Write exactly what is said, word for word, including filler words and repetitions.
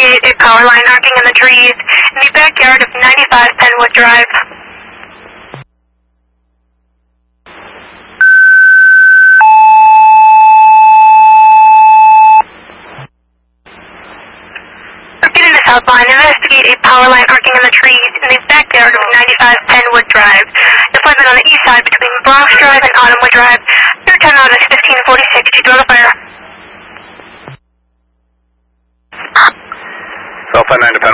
investigate a power line arcing in the trees in the backyard of ninety-five Penwood Drive. Repeating the south line, investigate a power line arcing in the trees in the backyard of ninety-five Penwood Drive. Deployment on the east side between Bronx Drive and Autumnwood Drive. Your time out is fifteen forty-six. You do the fire. Alpha nine to